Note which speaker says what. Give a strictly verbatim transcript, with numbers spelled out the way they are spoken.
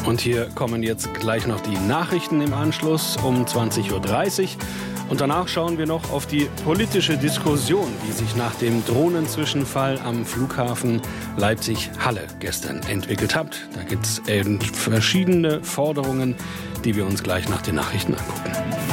Speaker 1: Und hier kommen jetzt gleich noch die Nachrichten im Anschluss um zwanzig Uhr dreißig. Und danach schauen wir noch auf die politische Diskussion, die sich nach dem Drohnenzwischenfall am Flughafen Leipzig-Halle gestern entwickelt hat. Da gibt es verschiedene Forderungen, die wir uns gleich nach den Nachrichten angucken.